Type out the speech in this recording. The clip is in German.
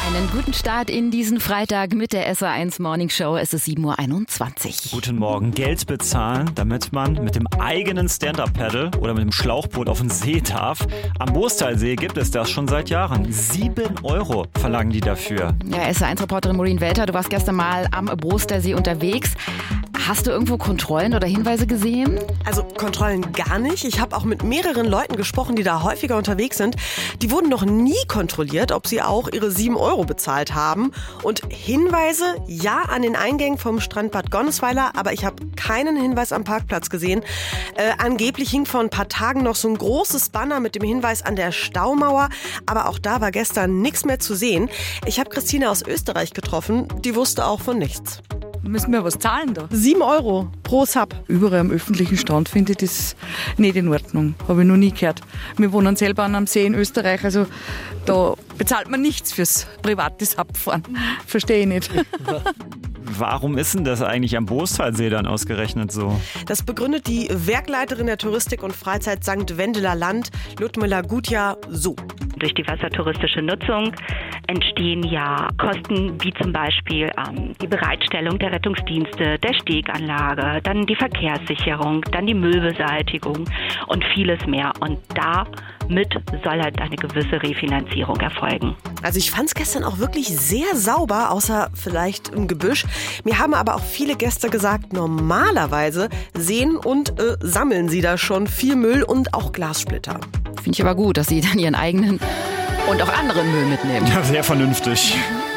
Einen guten Start in diesen Freitag mit der SA1 Morning Show. Es ist 7.21 Uhr. Guten Morgen. Geld bezahlen, damit man mit dem eigenen Stand-Up-Paddle oder mit dem Schlauchboot auf den See darf. Am Boostalsee gibt es das schon seit Jahren. 7 € verlangen die dafür. Ja, SA1-Reporterin Maureen Welter, du warst gestern mal am Boostalsee unterwegs. Hast du irgendwo Kontrollen oder Hinweise gesehen? Also Kontrollen gar nicht. Ich habe auch mit mehreren Leuten gesprochen, die da häufiger unterwegs sind. Die wurden noch nie kontrolliert, ob sie auch ihre 7 € bezahlt haben. Und Hinweise, ja, an den Eingängen vom Strandbad Gonnesweiler, aber ich habe keinen Hinweis am Parkplatz gesehen. Angeblich hing vor ein paar Tagen noch so ein großes Banner mit dem Hinweis an der Staumauer, aber auch da war gestern nichts mehr zu sehen. Ich habe Christine aus Österreich getroffen, die wusste auch von nichts. Müssen wir was zahlen da? 7 € pro Sub. Überall am öffentlichen Strand finde ich das nicht in Ordnung. Habe ich noch nie gehört. Wir wohnen selber an einem See in Österreich, also da bezahlt man nichts fürs private Subfahren. Verstehe ich nicht. Warum ist denn das eigentlich am Boostalsee dann ausgerechnet so? Das begründet die Werkleiterin der Touristik und Freizeit St. Wendeler Land, Ludmila Gutjahr, so. Durch die wassertouristische Nutzung entstehen ja Kosten wie zum Beispiel die Bereitstellung der Rettungsdienste, der Steganlage, dann die Verkehrssicherung, dann die Müllbeseitigung und vieles mehr. Und damit soll halt eine gewisse Refinanzierung erfolgen. Also ich fand es gestern auch wirklich sehr sauber, außer vielleicht im Gebüsch. Mir haben aber auch viele Gäste gesagt, normalerweise sehen und sammeln sie da schon viel Müll und auch Glassplitter. Finde ich aber gut, dass sie dann ihren eigenen und auch anderen Müll mitnehmen. Ja, sehr vernünftig.